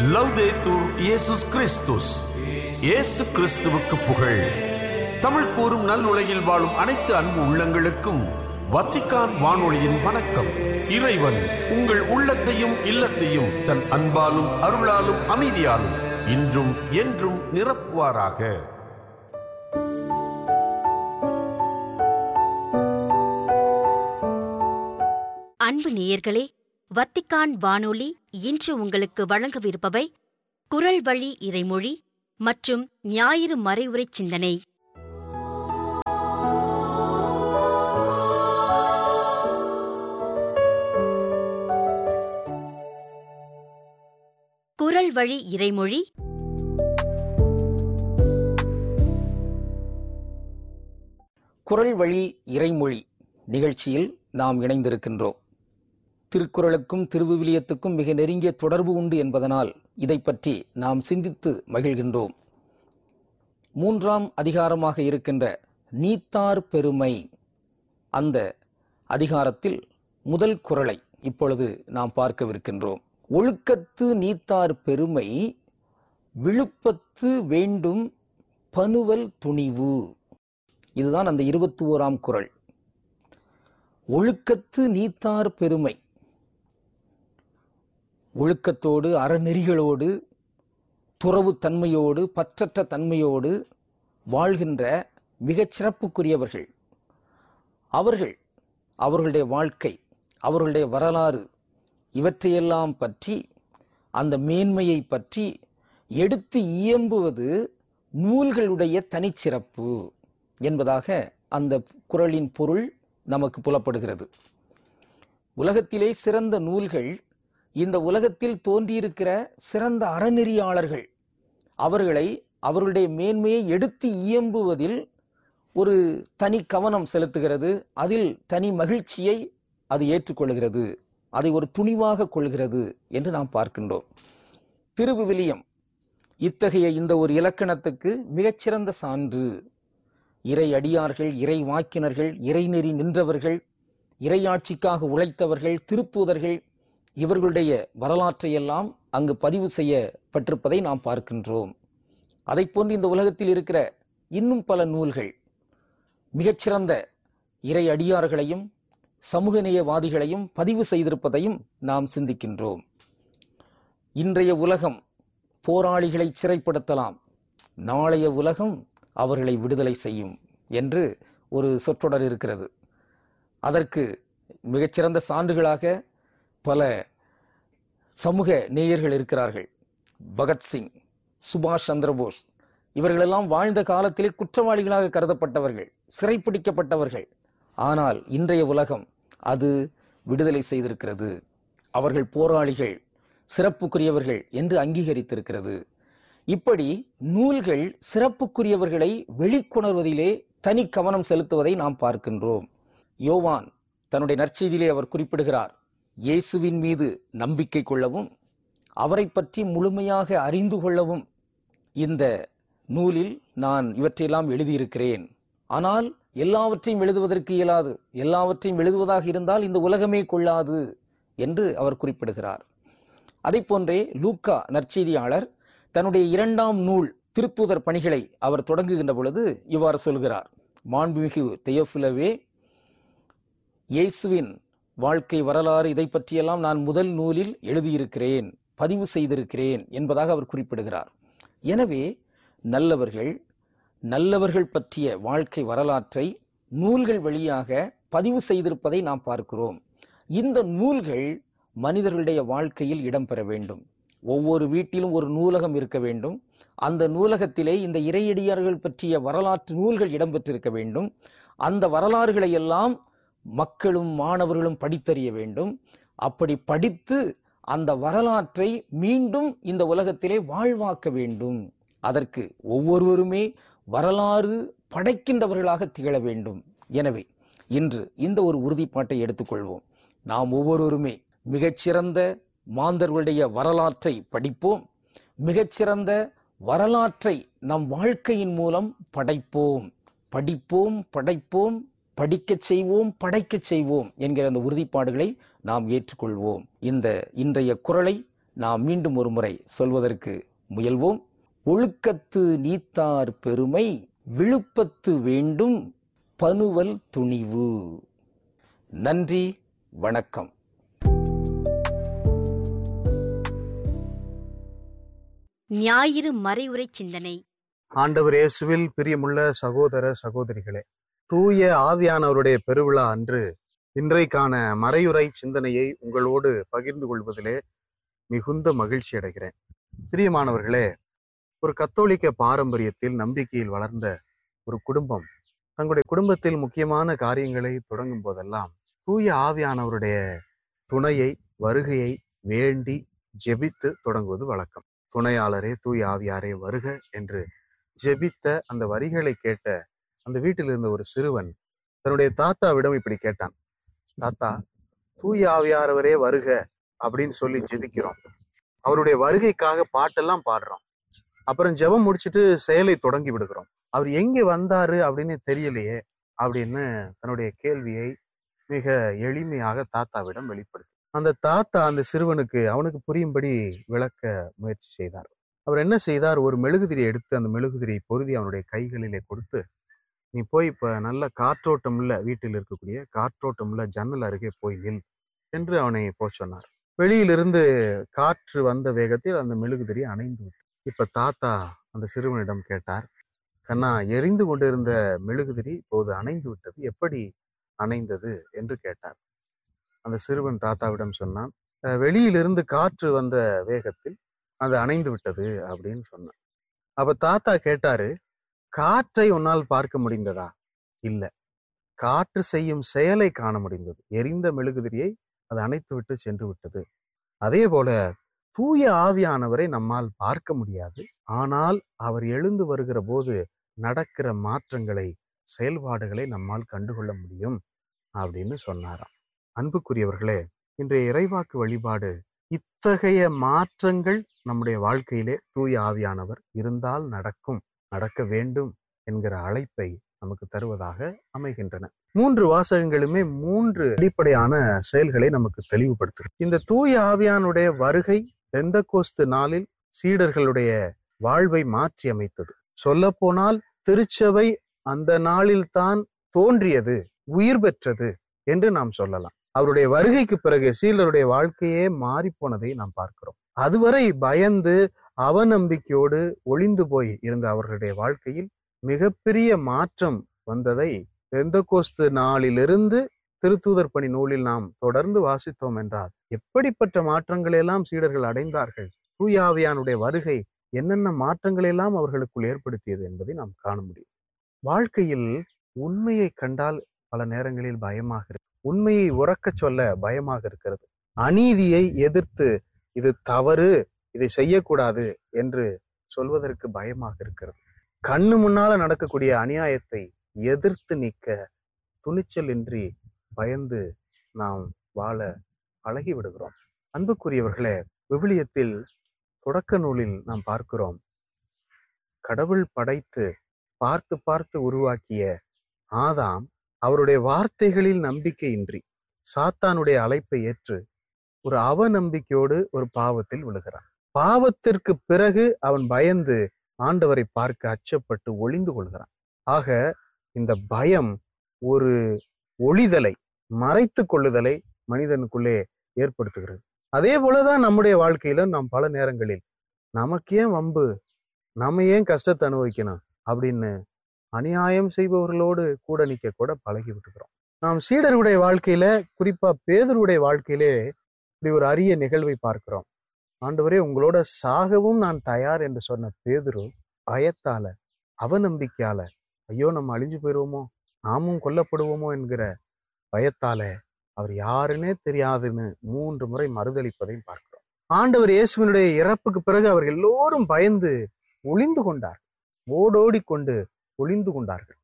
லவ்தேத்தூர் இயேசுஸ் கிறிஸ்துஸ். இயேசு கிறிஸ்துவுக்கு புகழ். தமிழ் கூறும் நல் உலகில் வாழும் அனைத்து அன்பு உள்ளங்களுக்கும் வத்திக்கான் வானொலியின் வணக்கம். இறைவன் உங்கள் உள்ளத்தையும் இல்லத்தையும் தன் அன்பாலும் அருளாலும் அமைதியாலும் இன்றும் என்றும் நிரப்புவாராக. அன்பு நேயர்களே, வத்திக்கான் வானொலி இன்று உங்களுக்கு வழங்கவிருப்பவை குரல் வழி இறைமொழி மற்றும் ஞாயிறு மறைவுரை சிந்தனை. குரல் வழி இறைமொழி. குரல் வழி இறைமொழி நிகழ்ச்சியில் நாம் இணைந்திருக்கின்றோம். திருக்குறளுக்கும் திருவிவிலியத்துக்கும் மிக நெருங்கிய தொடர்பு உண்டு என்பதனால் இதை பற்றி நாம் சிந்தித்து மகிழ்கின்றோம். 3ஆம் அதிகாரமாக இருக்கின்ற நீத்தார் பெருமை, அந்த அதிகாரத்தில் முதல் குறளை இப்பொழுது நாம் பார்க்கவிருக்கின்றோம். ஒழுக்கத்து நீத்தார் பெருமை, விழுப்பத்து வேண்டும் பனுவல் துணிவு. இதுதான் அந்த 21ஆம் குறள். ஒழுக்கத்து நீத்தார் பெருமை, ஒழுக்கத்தோடு அறநெறிகளோடு துறவு தன்மையோடு பற்றற்ற தன்மையோடு வாழ்கின்ற மிகச் சிறப்புக்குரியவர்கள். அவர்களுடைய வாழ்க்கை, அவர்களுடைய வரலாறு, இவற்றையெல்லாம் பற்றி, அந்த மேன்மையை பற்றி எடுத்து இயம்புவது நூல்களுடைய தனிச்சிறப்பு என்பதாக அந்த குறளின் பொருள் நமக்கு புலப்படுகிறது. உலகத்திலே சிறந்த நூல்கள், இந்த உலகத்தில் தோன்றியிருக்கிற சிறந்த அறநெறியாளர்கள், அவர்களுடைய மேன்மையை எடுத்து இயம்புவதில் ஒரு தனி கவனம் செலுத்துகிறது. அதில் தனி மகிழ்ச்சியை அது ஏற்றுக்கொள்கிறது, அதை ஒரு துணிவாக கொள்கிறது என்று நாம் பார்க்கின்றோம். திருவிவிலியம் இத்தகைய இந்த ஒரு இலக்கணத்துக்கு மிகச்சிறந்த சான்று. இறை அடியார்கள், இறை வாக்கினர்கள், இறைநெறி நின்றவர்கள், இறையாட்சிக்காக உழைத்தவர்கள், திருத்தூதர்கள், இவர்களுடைய வரலாற்றையெல்லாம் அங்கு பதிவு செய்யப்பட்டிருப்பதை நாம் பார்க்கின்றோம். அதை போன்று இந்த உலகத்தில் இருக்கிற இன்னும் பல நூல்கள் மிகச்சிறந்த இறை அடியார்களையும் சமூகநேயவாதிகளையும் பதிவு செய்திருப்பதையும் நாம் சிந்திக்கின்றோம். இன்றைய உலகம் போராளிகளை சிறைப்படுத்தலாம், நாளைய உலகம் அவர்களை விடுதலை செய்யும் என்று ஒரு சொற்றொடர் இருக்கிறது. அதற்கு மிகச்சிறந்த சான்றுகளாக பல சமூக நேயர்கள் இருக்கிறார்கள். பகத்சிங், சுபாஷ் சந்திரபோஸ், இவர்களெல்லாம் வாழ்ந்த காலத்திலே குற்றவாளிகளாக கருதப்பட்டவர்கள், சிறைப்பிடிக்கப்பட்டவர்கள். ஆனால் இன்றைய உலகம் அது விடுதலை செய்திருக்கிறது. அவர்கள் போராளிகள், சிறப்புக்குரியவர்கள் என்று அங்கீகரித்திருக்கிறது. இப்படி நூல்கள் சிறப்புக்குரியவர்களை வெளிக்கொணர்வதிலே தனி கவனம் செலுத்துவதை நாம் பார்க்கின்றோம். யோவான் தன்னுடைய நற்செய்தியிலே அவர் குறிப்பிடுகிறார், இயேசுவின் மீது நம்பிக்கை கொள்ளவும் அவரை பற்றி முழுமையாக அறிந்து கொள்ளவும் இந்த நூலில் நான் இவற்றையெல்லாம் எழுதியிருக்கிறேன். ஆனால் எல்லாவற்றையும் எழுதுவதற்கு இயலாது, எல்லாவற்றையும் எழுதுவதாக இருந்தால் இந்த உலகமே கொள்ளாது என்று அவர் குறிப்பிடுகிறார். அதை போன்றே லூக்கா நற்செய்தியாளர் தன்னுடைய 2ஆம் நூல் திருத்தூதர் பணிகளை அவர் தொடங்குகின்ற பொழுது இவ்வாறு சொல்கிறார், மாண்புமிகு தெயோஃபிலவே, இயேசுவின் வாழ்க்கை வரலாறு இதை பற்றியெல்லாம் நான் முதல் நூலில் எழுதியிருக்கிறேன், பதிவு செய்திருக்கிறேன் என்பதாக அவர் குறிப்பிடுகிறார். எனவே நல்லவர்கள் பற்றிய வாழ்க்கை வரலாற்றை நூல்கள் வழியாக பதிவு செய்திருப்பதை நாம் பார்க்கிறோம். இந்த நூல்கள் மனிதர்களுடைய வாழ்க்கையில் இடம்பெற வேண்டும். ஒவ்வொரு வீட்டிலும் ஒரு நூலகம் இருக்க வேண்டும். அந்த நூலகத்திலே இந்த இறையடியார்கள் பற்றிய வரலாற்று நூல்கள் இடம்பெற்றிருக்க வேண்டும். அந்த வரலாறுகளை எல்லாம் மக்களும் மாணவர்களும் படித்தறிய வேண்டும். அப்படி படித்து அந்த வரலாற்றை மீண்டும் இந்த உலகத்திலே வாழ்வாக்க வேண்டும். அதற்கு ஒவ்வொருவருமே வரலாறு படைக்கின்றவர்களாக திகழ வேண்டும். எனவே இன்று இந்த ஒரு உறுதிப்பாட்டை எடுத்துக்கொள்வோம். நாம் ஒவ்வொருவருமே மிகச்சிறந்த மாந்தர்களுடைய வரலாற்றை படிப்போம். மிகச்சிறந்த வரலாற்றை நம் வாழ்க்கையின் மூலம் படைப்போம். படைப்போம், படிக்கச் செய்வோம், படைக்கச் செய்வோம் என்கிற அந்த உறுதிப்பாடுகளை நாம் ஏற்றுக்கொள்வோம். இன்றைய குறளை நாம் மீண்டும் ஒரு முறை சொல்வதற்கு முயல்வோம். ஒழுக்கத்து நீத்தார் பெருமை, விழுப்பத்து வேண்டும் பனுவல் துணிவு. நன்றி, வணக்கம். ஞாயிறு மறைவுரை சிந்தனை. ஆண்டவர் இயேசுவில் பிரியமுள்ள சகோதர சகோதரிகளே, தூய ஆவியானவருடைய பெருவிழா அன்று இன்றைக்கான மறையுரை சிந்தனையை உங்களோடு பகிர்ந்து கொள்வதிலே மிகுந்த மகிழ்ச்சி அடைகிறேன். பிரியமானவர்களே, ஒரு கத்தோலிக்க பாரம்பரியத்தில் நம்பிக்கையில் வளர்ந்த ஒரு குடும்பம் தங்களுடைய குடும்பத்தில் முக்கியமான காரியங்களை தொடங்கும் போதெல்லாம் தூய ஆவியானவருடைய துணையை, வருகையை வேண்டி ஜெபித்து தொடங்குவது வழக்கம். துணையாளரே, தூய ஆவியாரே வருக என்று ஜெபித்த அந்த வரிகளை கேட்ட அந்த வீட்டில் இருந்த ஒரு சிறுவன் தன்னுடைய தாத்தாவிடம் இப்படி கேட்டான். தாத்தா, தூய ஆவியாரவரே வருக அப்படின்னு சொல்லி ஜெபிக்கிறோம், அவருடைய வருகைக்காக பாட்டெல்லாம் பாடுறோம், அப்புறம் ஜெபம் முடிச்சுட்டு செயலை தொடங்கி விடுகிறோம், அவர் எங்கே வந்தாரு அப்படின்னு தெரியலையே அப்படின்னு தன்னுடைய கேள்வியை மிக எளிமையாக தாத்தாவிடம் வெளிப்படுத்தி அந்த தாத்தா அந்த சிறுவனுக்கு அவனுக்கு புரியும்படி விளக்க முயற்சி செய்தார். அவர் என்ன செய்தார், ஒரு மெழுகுதிரியை எடுத்து அந்த மெழுகுதிரியை பொருதி அவனுடைய கைகளிலே கொடுத்து, நீ போய் இப்ப நல்ல காற்றோட்டம் உள்ள வீட்டில் இருக்கக்கூடிய காற்றோட்டம் உள்ள ஜன்னல் அருகே போய் நில் என்று அவனை போக சொன்னார். வெளியிலிருந்து காற்று வந்த வேகத்தில் அந்த மெழுகுதிரி அணைந்து விட்டு, இப்ப தாத்தா அந்த சிறுவனிடம் கேட்டார், கண்ணா, எரிந்து கொண்டிருந்த மெழுகுதிரி இப்போது அணைந்து விட்டது, எப்படி அணைந்தது என்று கேட்டார். அந்த சிறுவன் தாத்தாவிடம் சொன்னான், வெளியிலிருந்து காற்று வந்த வேகத்தில் அது அணைந்து விட்டது அப்படின்னு சொன்னான். அப்ப தாத்தா கேட்டாரு, காற்றை உன்னால் பார்க்க முடிந்ததா? இல்ல, காற்று செய்யும் செயலை காண முடிந்தது. எரிந்த மெழுகுதிரியை அது அணைத்து விட்டு சென்று விட்டது. அதே போல தூய ஆவியானவரை நம்மால் பார்க்க முடியாது, ஆனால் அவர் எழுந்து வருகிற போது நடக்கிற மாற்றங்களை, செயல்பாடுகளை நம்மால் கண்டுகொள்ள முடியும் அப்படின்னு சொன்னாராம். அன்புக்குரியவர்களே, இன்றைய இறைவாக்கு வழிபாடு இத்தகைய மாற்றங்கள் நம்முடைய வாழ்க்கையிலே தூய ஆவியானவர் இருந்தால் நடக்கும், நடக்க வேண்டும் என்கிற அழைப்பை நமக்கு தருவதாக அமைகின்றன. 3 வாசகங்களுமே 3 அடிப்படையான செயல்களை நமக்கு தெளிவுபடுத்துகிறது. இந்த தூய ஆவியானுடைய வருகை பெந்தகோஸ்து நாளில் சீடர்களுடைய வாழ்வை மாற்றி அமைத்தது. சொல்ல போனால் திருச்சபை அந்த நாளில்தான் தோன்றியது, உயிர் பெற்றது என்று நாம் சொல்லலாம். அவருடைய வருகைக்கு பிறகு சீடருடைய வாழ்க்கையே மாறி போனதை நாம் பார்க்கிறோம். அதுவரை பயந்து அவநம்பிக்கையோடு ஒளிந்து போய் இருந்த அவர்களுடைய வாழ்க்கையில் மிகப்பெரிய மாற்றம் வந்ததை பெந்தகோஸ்து நாளிலிருந்து திருத்தூதர் பணி நூலில் நாம் தொடர்ந்து வாசித்தோம் என்றால் எப்படிப்பட்ட மாற்றங்களை எல்லாம் சீடர்கள் அடைந்தார்கள், தூய ஆவியானுடைய வருகை என்னென்ன மாற்றங்களை எல்லாம் அவர்களுக்குள் ஏற்படுத்தியது என்பதை நாம் காண முடியும். வாழ்க்கையில் உண்மையை கண்டால் பல நேரங்களில் பயமாக இருக்கு, உண்மையை உறக்கச் சொல்ல பயமாக இருக்கிறது, அநீதியை எதிர்த்து இது தவறு, இதை செய்யக்கூடாது என்று சொல்வதற்கு பயமாக இருக்கிறது, கண்ணு முன்னால நடக்கக்கூடிய அநியாயத்தை எதிர்த்து நிற்க துணிச்சல் இன்றி பயந்து நாம் வாழ பழகி விடுகிறோம். அன்புக்குரியவர்களே, விவிலியத்தில் தொடக்க நூலில் நாம் பார்க்கிறோம், கடவுள் படைத்து பார்த்து பார்த்து உருவாக்கிய ஆதாம் அவருடைய வார்த்தைகளில் நம்பிக்கையின்றி சாத்தானுடைய அழைப்பை ஏற்று ஒரு அவநம்பிக்கையோடு ஒரு பாவத்தில் விழுகிறான். பாவத்திற்கு பிறகு அவன் பயந்து ஆண்டவரை பார்க்க அச்சப்பட்டு ஒளிந்து கொள்கிறான். ஆக இந்த பயம் ஒரு ஒளிதலை, மறைத்து கொள்ளுதலை மனிதனுக்குள்ளே ஏற்படுத்துகிறது. அதே போலதான் நம்முடைய வாழ்க்கையில நாம் பல நேரங்களில் நமக்கு ஏன் வம்பு, நம்ம ஏன் கஷ்டத்தை அனுபவிக்கணும் அப்படின்னு அநியாயம் செய்பவர்களோடு கூட நிற்க கூட பழகி விட்டுக்கிறோம். நாம் சீடருடைய வாழ்க்கையில, குறிப்பா பேதுருடைய வாழ்க்கையிலே இப்படி ஒரு அரிய நிகழ்வை பார்க்கிறோம். ஆண்டவரே, உங்களோட சாகவும் நான் தயார் என்று சொன்ன பேதுரு பயத்தால, அவநம்பிக்கையால, ஐயோ நம்ம அழிஞ்சு போயிடுவோமோ, நாமும் கொல்லப்படுவோமோ என்கிற பயத்தால அவர் யாருன்னே தெரியாதுன்னு 3 முறை மறுதளிப்பதையும் பார்க்கிறோம். ஆண்டவர் இயேசுவினுடைய இறப்புக்கு பிறகு அவர் எல்லோரும் பயந்து ஒளிந்து கொண்டார், ஓடோடி கொண்டு ஒளிந்து கொண்டார்கள்.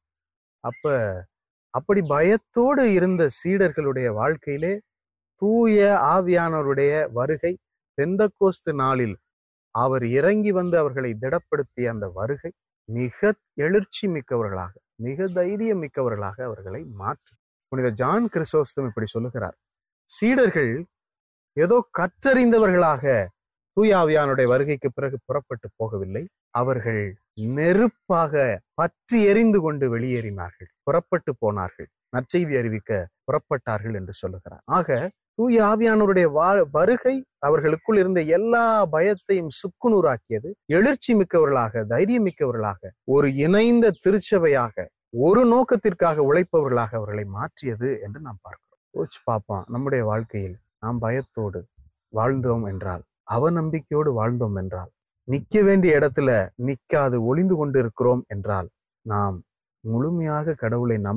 அப்படி பயத்தோடு இருந்த சீடர்களுடைய வாழ்க்கையிலே தூய ஆவியானவருடைய வருகை, பெந்தகோஸ்து நாளில் அவர் இறங்கி வந்து அவர்களை திடப்படுத்திய அந்த வருகை மிக எழுச்சி மிக்கவர்களாக, மிக தைரியம் மிக்கவர்களாக அவர்களை மாற்றும். புனித ஜான் கிறிசோஸ்தம் இப்படி சொல்லுகிறார், சீடர்கள் ஏதோ கற்றறிந்தவர்களாக தூய ஆவியானுடைய வருகைக்கு பிறகு புறப்பட்டு போகவில்லை. அவர்கள் நெருப்பாக பற்றி எரிந்து கொண்டு வெளியேறினார்கள், புறப்பட்டு போனார்கள், நற்செய்தி அறிவிக்க புறப்பட்டார்கள் என்று சொல்லுகிறார். ஆக தூய ஆவியானவருடைய வருகை அவர்களுக்குள் இருந்த எல்லா பயத்தையும் சுக்குநூறாக்கியது. எழுச்சி மிக்கவர்களாக, தைரியம் மிக்கவர்களாக, ஒரு இணைந்த திருச்சபையாக, ஒரு நோக்கத்திற்காக உழைப்பவர்களாக அவர்களை மாற்றியது என்று நாம் பார்க்கிறோம். யோசிச்சு பார்ப்போம், நம்முடைய வாழ்க்கையில் நாம் பயத்தோடு வாழ்ந்தோம் என்றால், அவநம்பிக்கையோடு வாழ்ந்தோம் என்றால், நிற்க வேண்டிய இடத்துல நிற்காது ஒளிந்து கொண்டு இருக்கிறோம் என்றால், நாம் முழுமையாக கடவுளை